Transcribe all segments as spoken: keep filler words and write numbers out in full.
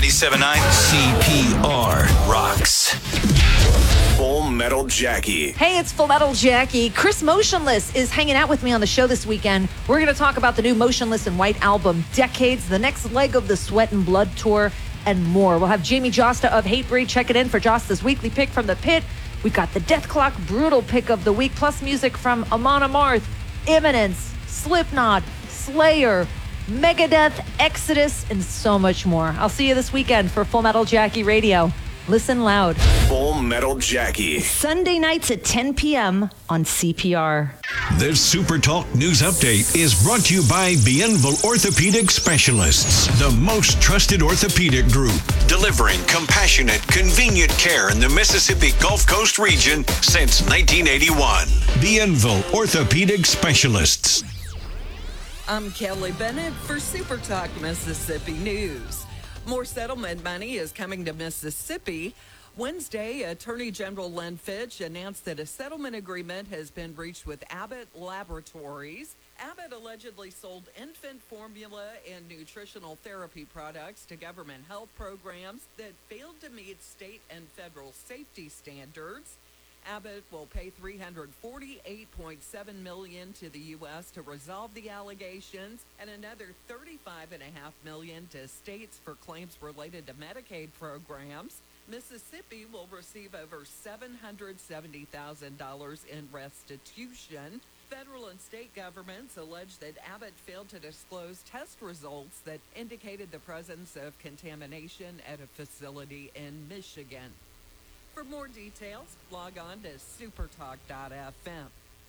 ninety-seven point nine C P R rocks. Full Metal Jackie. Hey, it's Full Metal Jackie. Chris Motionless is hanging out with me on the show this weekend. We're going to talk about the new Motionless in White album, Decades, the next leg of the Sweat and Blood tour, and more. We'll have Jamie Josta of Hatebreed checking in for Josta's weekly pick from the pit. We've got the Death Clock Brutal pick of the week, plus music from Amon Amarth, Imminence, Slipknot, Slayer, Megadeth, Exodus, and so much more. I'll see you this weekend for Full Metal Jackie Radio. Listen loud. Full Metal Jackie. Sunday nights at ten p.m. on C P R. This Super Talk News Update is brought to you by Bienville Orthopedic Specialists, the most trusted orthopedic group, delivering compassionate, convenient care in the Mississippi Gulf Coast region since nineteen eighty-one. Bienville Orthopedic Specialists. I'm Kelly Bennett for Super Talk Mississippi News. More settlement money is coming to Mississippi. Wednesday, Attorney General Len Fitch announced that a settlement agreement has been reached with Abbott Laboratories. Abbott allegedly sold infant formula and nutritional therapy products to government health programs that failed to meet state and federal safety standards. Abbott will pay three hundred forty-eight point seven million dollars to the U S to resolve the allegations and another thirty-five point five million dollars to states for claims related to Medicaid programs. Mississippi will receive over seven hundred seventy thousand dollars in restitution. Federal and state governments allege that Abbott failed to disclose test results that indicated the presence of contamination at a facility in Michigan. For more details, log on to supertalk dot f m.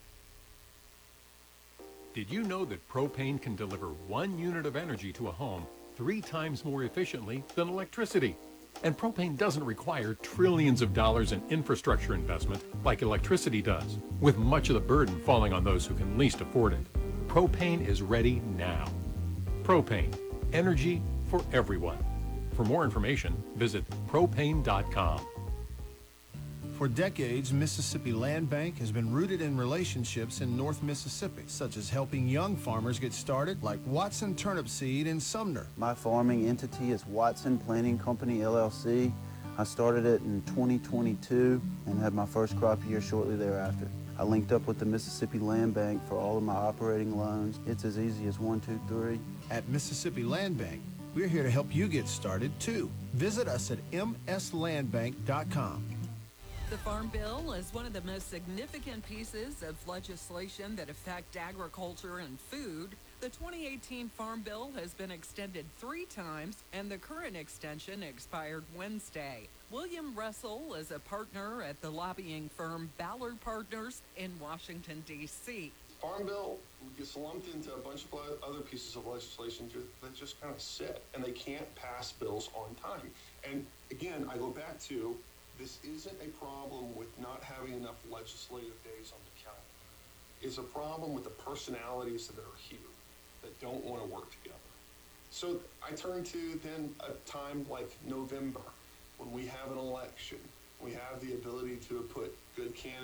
Did you know that propane can deliver one unit of energy to a home three times more efficiently than electricity? And propane doesn't require trillions of dollars in infrastructure investment like electricity does, with much of the burden falling on those who can least afford it. Propane is ready now. Propane, energy for everyone. For more information, visit propane dot com. For decades, Mississippi Land Bank has been rooted in relationships in North Mississippi, such as helping young farmers get started, like Watson Turnip Seed in Sumner. My farming entity is Watson Planting Company, L L C. I started it in twenty twenty-two and had my first crop year shortly thereafter. I linked up with the Mississippi Land Bank for all of my operating loans. It's as easy as one, two, three. At Mississippi Land Bank, we're here to help you get started, too. Visit us at m s land bank dot com. The Farm Bill is one of the most significant pieces of legislation that affect agriculture and food. The twenty eighteen Farm Bill has been extended three times, and the current extension expired Wednesday. William Russell is a partner at the lobbying firm Ballard Partners in Washington, D C Farm Bill gets lumped into a bunch of other pieces of legislation that just kind of sit, and they can't pass bills on time. And again, I go back to, this isn't a problem with not having enough legislative days on the calendar. It's a problem with the personalities that are here that don't want to work together. So I turn to then a time like November, when we have an election, we have the ability to put good candidates